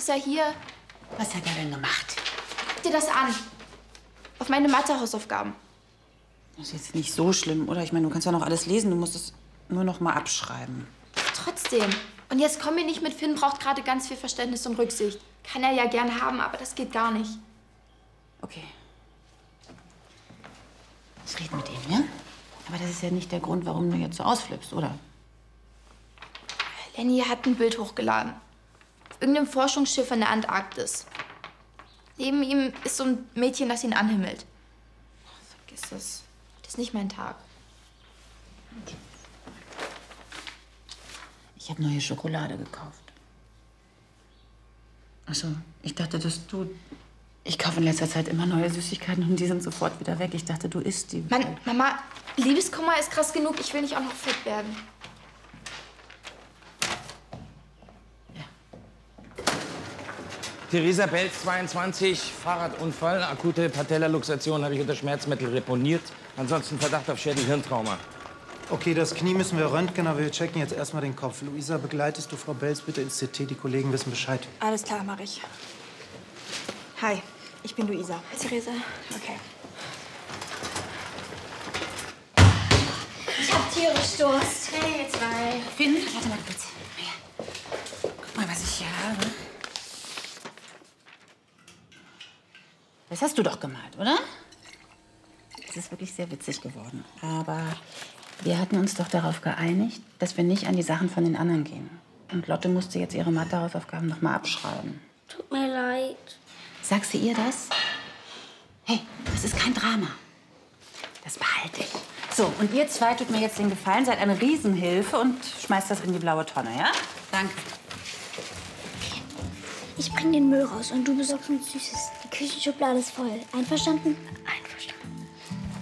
ist er hier. Was hat er denn gemacht? Guck dir das an. Auf meine Mathe-Hausaufgaben. Das ist jetzt nicht so schlimm, oder? Ich meine, du kannst ja noch alles lesen. Du musst es nur noch mal abschreiben. Trotzdem. Und jetzt komm mir nicht mit, Finn braucht gerade ganz viel Verständnis und Rücksicht. Kann er ja gern haben, aber das geht gar nicht. Okay. Ich rede mit ihm, ja? Aber das ist ja nicht der Grund, warum du jetzt so ausflippst, oder? Lenny hat ein Bild hochgeladen. Auf irgendeinem Forschungsschiff in der Antarktis. Neben ihm ist so ein Mädchen, das ihn anhimmelt. Vergiss es. Das ist nicht mein Tag. Ich habe neue Schokolade gekauft. Ach so, ich dachte, dass du... Ich kaufe in letzter Zeit immer neue Süßigkeiten und die sind sofort wieder weg. Ich dachte, du isst die. Mann, Mama, Liebeskummer ist krass genug. Ich will nicht auch noch fett werden. Theresa Belz, 22, Fahrradunfall, akute Patellaluxation, habe ich unter Schmerzmittel reponiert. Ansonsten Verdacht auf Schädel-Hirntrauma. Okay, das Knie müssen wir röntgen, aber wir checken jetzt erstmal den Kopf. Luisa, begleitest du Frau Belz bitte ins CT? Die Kollegen wissen Bescheid. Alles klar, mache ich. Hi, ich bin Luisa. Hi, Theresa. Okay. Ich hab tierisch Durst. Hey, ihr zwei. Finn, warte mal kurz. Guck mal, was ich hier habe. Das hast du doch gemalt, oder? Das ist wirklich sehr witzig geworden. Aber wir hatten uns doch darauf geeinigt, dass wir nicht an die Sachen von den anderen gehen. Und Lotte musste jetzt ihre Mathehausaufgaben noch mal abschreiben. Tut mir leid. Sagst du ihr das? Hey, das ist kein Drama. Das behalte ich. So, und ihr zwei tut mir jetzt den Gefallen, seid eine Riesenhilfe und schmeißt das in die blaue Tonne, ja? Danke. Ich bring den Müll raus und du besorgst uns Süßes. Die Küchenschublade ist voll. Einverstanden? Einverstanden.